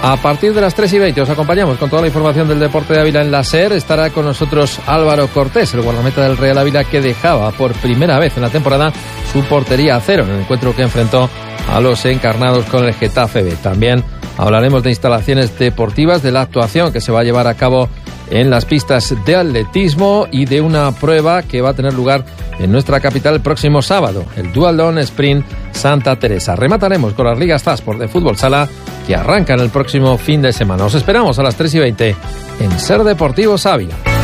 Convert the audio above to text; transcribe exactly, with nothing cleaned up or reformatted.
A partir de las tres y veinte os acompañamos con toda la información del deporte de Ávila en la SER. Estará con nosotros Álvaro Cortés, el guardameta del Real Ávila, que dejaba por primera vez en la temporada su portería a cero en el encuentro que enfrentó a los encarnados con el Getafe B. También hablaremos de instalaciones deportivas, de la actuación que se va a llevar a cabo en las pistas de atletismo y de una prueba que va a tener lugar en nuestra capital el próximo sábado, el Duathlon Sprint Santa Teresa. Remataremos con las ligas Tasport de fútbol sala que arrancan el próximo fin de semana. Os esperamos a las tres y veinte en SER Deportivos Ávila.